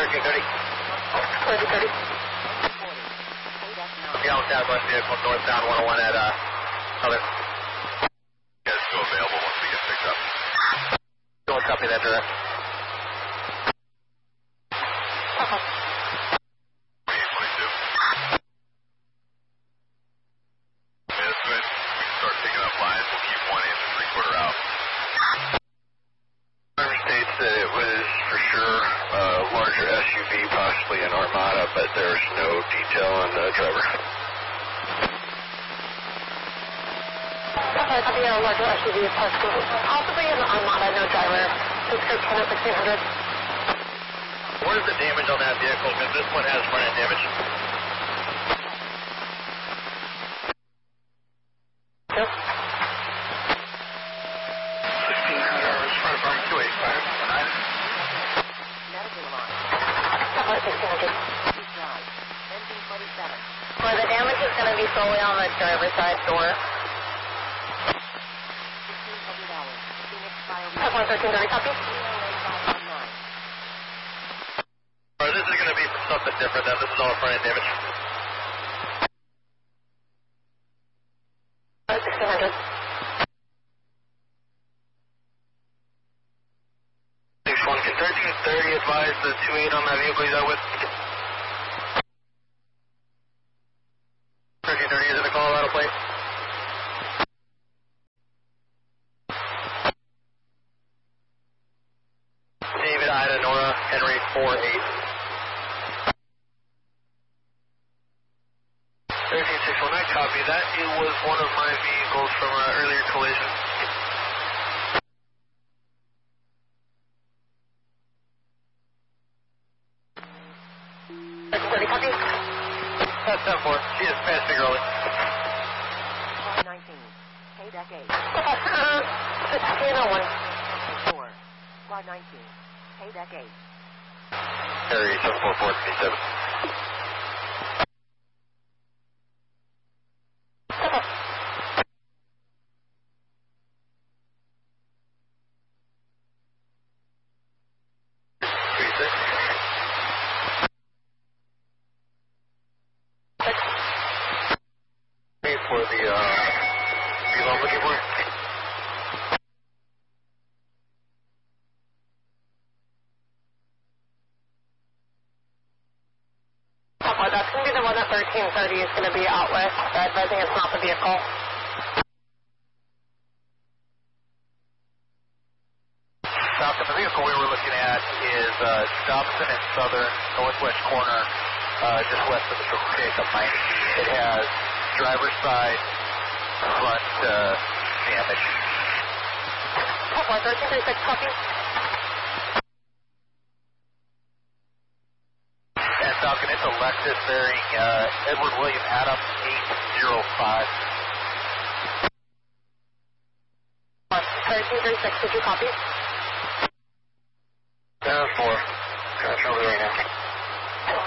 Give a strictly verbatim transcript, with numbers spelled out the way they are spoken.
thirteen thirty. thirteen thirty. Yeah, on that bus vehicle northbound one oh one at uh, Southern. Yeah, it's still available once we get picked up. Don't copy that direct. Uh-huh. eight twenty-two. Yeah, that's good. We can start picking up lines. We'll keep one inch and three quarter out. Army states that it was for sure a larger S U V, possibly an Armada, but there's no detail on the driver. Uh, copy a larger S U V, possibly, possibly an Armada, no driver. Six thirteen at sixteen hundred. What is the damage on that vehicle? Because this one has front end damage. Yep. sixteen hundred hours, front farm two eight five nine. Uh, sixteen hundred. Well, the damage is going to be solely on the driver's side door. Uh, one thirteen thirty, copy. Or this is going to be something different then. This is all front end damage. Uh, sixteen hundred. six one, can thirteen thirty advise the two eight on that vehicle he's out with? thirteen thirty is in the Colorado plate. David, Ida, Nora, Henry, four eight. thirteen six one nine, copy that. It was one of my vehicles from an earlier collision. thirteen thirty, copy. That's ten four. She is fast figure only. nineteen. K-Deck eight. Uh, sixteen oh one. four. Squad nineteen. K-Deck eight. Harry, seven four four three seven. Three six. Wait for the uh, vehicle I'm looking for. Uh, that's going to be the one at thirteen thirty is going to be out with. Advising it's not the vehicle. Stop in the vehicle we were looking at is uh, Dobson and Southern, northwest corner, uh, just west of the Circle K up ninety. It has driver's side front uh, damage. one thirteen thirty-six, copy. And Falcon, it's a Lexus bearing uh, Edward William Adam eight oh five. thirteen thirty-six, did you copy?